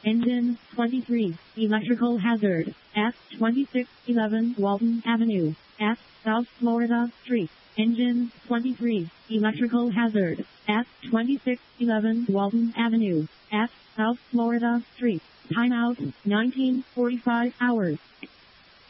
Engine 23, electrical hazard, at 2611 Walton Avenue, at South Florida Street. Engine 23, electrical hazard, at 2611 Walton Avenue, at South Florida Street. Timeout, 19:45 hours.